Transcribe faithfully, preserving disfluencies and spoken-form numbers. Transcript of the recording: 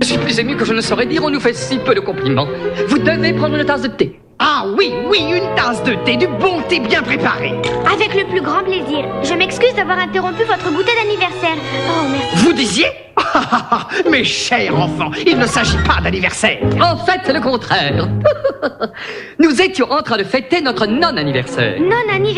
suis plus ému que je ne saurais dire, on nous fait si peu de compliments. Vous devez prendre une tasse de thé. Ah oui, oui, une tasse de thé, du bon thé bien préparé. Avec le plus grand plaisir. Je m'excuse d'avoir interrompu votre goûter d'anniversaire. Oh, merci. Vous disiez? Mes chers enfants, il ne s'agit pas d'anniversaire. En fait, c'est le contraire. Nous étions en train de fêter notre non-anniversaire. Non-anniversaire.